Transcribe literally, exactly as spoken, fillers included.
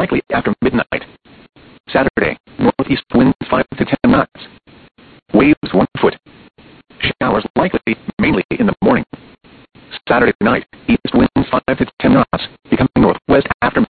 likely after midnight. Saturday, northeast winds five to ten knots. Waves one foot. Showers likely mainly in the morning. Saturday night, east winds five to ten knots, becoming northwest after